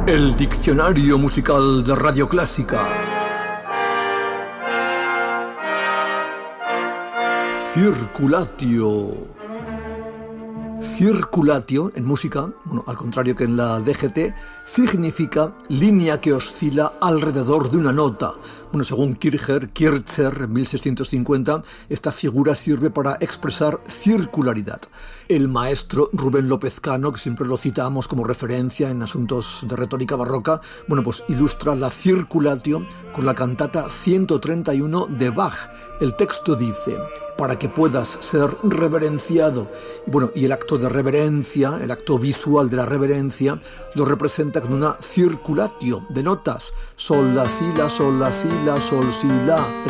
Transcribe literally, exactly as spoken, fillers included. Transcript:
El diccionario musical de Radio Clásica. Circulatio. Circulatio en música, bueno, al contrario que en la D G T, significa línea que oscila alrededor de una nota. Bueno, según Kircher, Kircher, en mil seiscientos cincuenta, esta figura sirve para expresar circularidad. El maestro Rubén López Cano, que siempre lo citamos como referencia en asuntos de retórica barroca, bueno, pues ilustra la circulatio con la cantata ciento treinta y uno de Bach. El texto dice: para que puedas ser reverenciado. Y bueno, y el acto de reverencia, el acto visual de la reverencia, lo representa con una circulatio de notas: sol, la, si, la, sol, la, si, la, sol, si, la,